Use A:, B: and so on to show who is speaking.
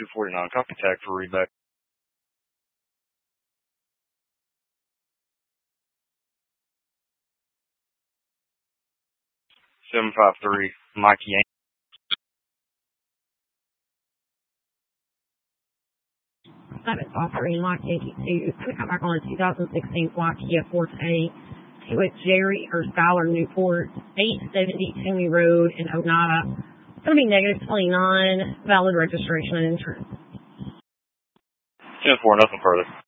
A: 249. Copy tag for readback. 753, Mike Yankee.
B: That is offering Mike Yankee to come back on a 2016 Ford Kia Forte to a Jerry or Skylar Newport, 870 Toomey Road in Oneida. It's going to be negative 29, valid registration and insurance.
A: 10-4, nothing further.